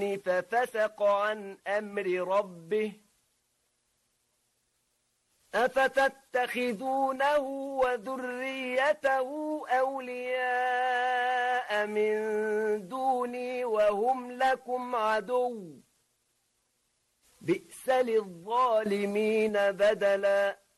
الشيطان ففسق عن أمر ربه أفتتخذونه وذريته أولياء من دوني وهم لكم عدو بئس للظالمين بدلا